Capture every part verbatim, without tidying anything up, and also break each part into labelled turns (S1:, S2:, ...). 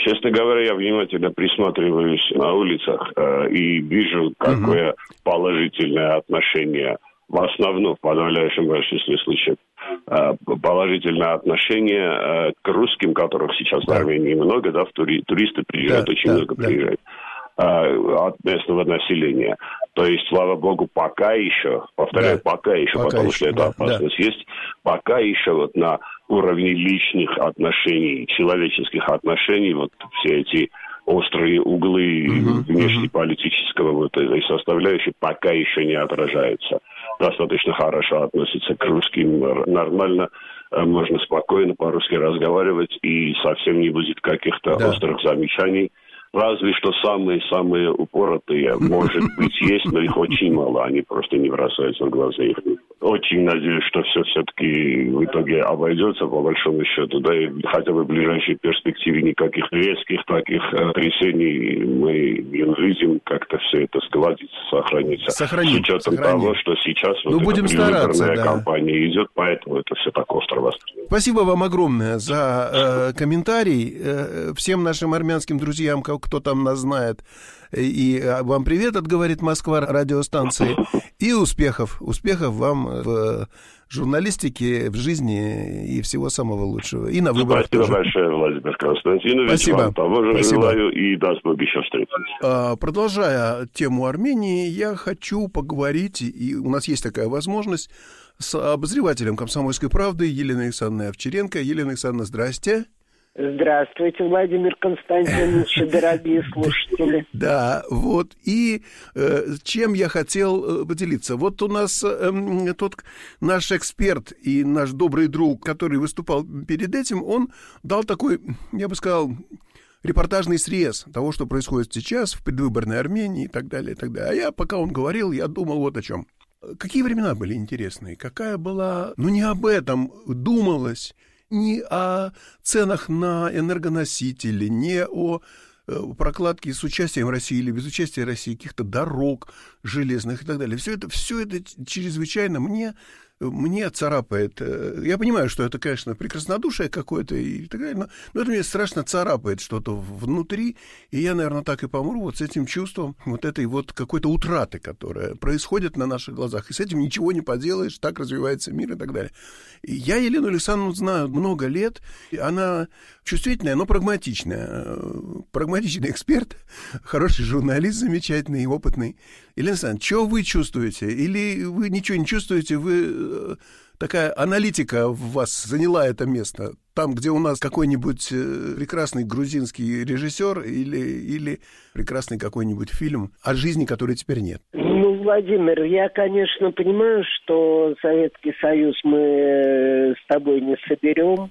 S1: Честно говоря, я внимательно присматриваюсь на улицах э, и вижу, какое угу. положительное отношение, в основном, в подавляющем большинстве случаев, э, положительное отношение э, к русским, которых сейчас да. в Армении много, да, в тури- туристы приезжают, да, очень да, много да. приезжают, э, от местного населения. То есть, слава богу, пока еще, повторяю, да. пока еще, пока потому еще, что да, эта опасность да. есть, пока еще вот на уровне личных отношений, человеческих отношений, вот все эти острые углы uh-huh, внешнеполитического uh-huh. вот этой составляющей пока еще не отражаются. Достаточно хорошо относятся к русским, нормально, можно спокойно по-русски разговаривать, и совсем не будет каких-то да. острых замечаний. Разве что самые-самые упоротые, может быть, есть, но их очень мало, они просто не бросаются в глаза. Их очень надеюсь, что все все-таки в итоге обойдется, по большому счету, да, и хотя бы в ближайшей перспективе никаких резких таких трясений мы не увидим, как-то все это сгладится, сохранится.
S2: Сохраним,
S1: с учетом
S2: сохраним.
S1: того, что сейчас
S2: ну,
S1: вот
S2: будем
S1: эта предвыборная да. кампания идет, поэтому это все так остро воспринято.
S2: Спасибо вам огромное за э, комментарий. Э, всем нашим армянским друзьям, кто там нас знает, и вам привет от «Говорит Москва» радиостанции. И успехов. Успехов вам в журналистике, в жизни и всего самого лучшего. И на выборах
S1: Спасибо
S2: тоже.
S1: большое, Владимир Константинович.
S2: Спасибо.
S1: Вам того же
S2: Спасибо.
S1: желаю, и даст Бог еще встретиться.
S2: Продолжая тему Армении, я хочу поговорить, и у нас есть такая возможность, с обозревателем «Комсомольской правды» Еленой Александровной Овчаренко. Елена Александровна, здрасте.
S3: Здравствуйте, Владимир Константинович, дорогие слушатели.
S2: Да, вот, и э, чем я хотел э, поделиться. Вот у нас э, тот наш эксперт и наш добрый друг, который выступал перед этим, он дал такой, я бы сказал, репортажный срез того, что происходит сейчас в предвыборной Армении и так далее, и так далее. А я, пока он говорил, я думал вот о чем. Какие времена были интересные, какая была... Ну, не об этом думалось, не о ценах на энергоносители, не о прокладке с участием России или без участия России, каких-то дорог железных и так далее. Все это, все это чрезвычайно мне, мне царапает. Я понимаю, что это, конечно, прекраснодушие какое-то и так далее, но, но это мне страшно царапает что-то внутри, и я, наверное, так и помру вот с этим чувством вот этой вот какой-то утраты, которая происходит на наших глазах. И с этим ничего не поделаешь, так развивается мир и так далее. И я Елену Александровну знаю много лет, она чувствительная, но прагматичная. Прагматичный эксперт, хороший журналист, замечательный и опытный. Елена Александровна, что вы чувствуете? Или вы ничего не чувствуете, вы такая аналитика в вас заняла это место? Там, где у нас какой-нибудь прекрасный грузинский режиссер или, или прекрасный какой-нибудь фильм о жизни, которой теперь нет?
S3: Ну, Владимир, я, конечно, понимаю, что Советский Союз мы с тобой не соберем.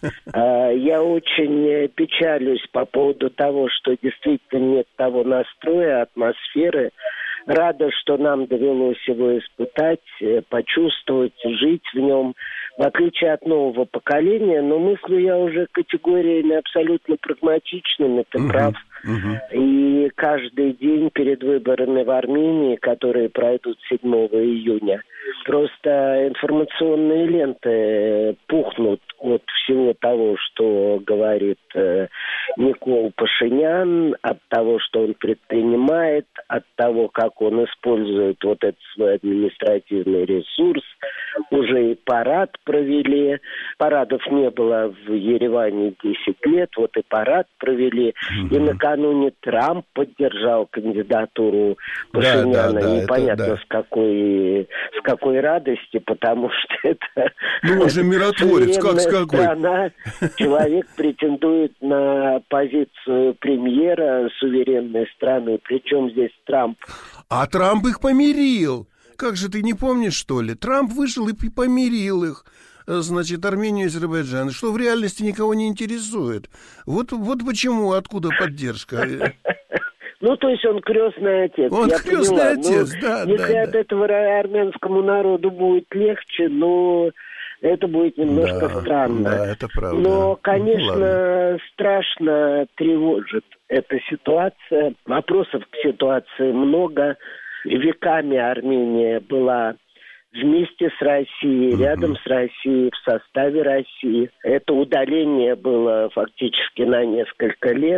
S3: Я очень печалюсь по поводу того, что действительно нет того настроя, атмосферы. Рада, что нам довелось его испытать, почувствовать, жить в нем, в отличие от нового поколения. Но мыслю я уже категориями абсолютно прагматичными, ты uh-huh, прав. Uh-huh. И каждый день перед выборами в Армении, которые пройдут седьмого июня, просто информационные ленты пухнут от всего того, что говорит э, Никол Пашинян, от того, что он предпринимает, от того, как он использует вот этот свой административный ресурс. Уже и парад провели. Парадов не было в Ереване десять лет, вот и парад провели. Mm-hmm. И накануне Трамп поддержал кандидатуру Пашиняна. Да, да, да, непонятно это, да. с какой с какой радости, потому что это...
S2: Ну, он же миротворец, как с какой?
S3: Страна, человек претендует на позицию премьера суверенной страны, причем здесь Трамп.
S2: А Трамп их помирил. Как же ты не помнишь, что ли? Трамп вышел и помирил их, значит, Армению и Азербайджан, что в реальности никого не интересует. Вот, вот почему, откуда поддержка.
S3: Ну, то есть он крестный отец.
S2: Он
S3: я
S2: крестный
S3: поняла.
S2: отец,
S3: ну,
S2: да,
S3: если
S2: да.
S3: от да. этого армянскому народу будет легче, но это будет немножко
S2: да,
S3: странно.
S2: Да, это правда.
S3: Но, конечно,
S2: ну,
S3: страшно тревожит эта ситуация. Вопросов к ситуации много. Веками Армения была вместе с Россией, uh-huh. рядом с Россией, в составе России. Это удаление было фактически на несколько лет.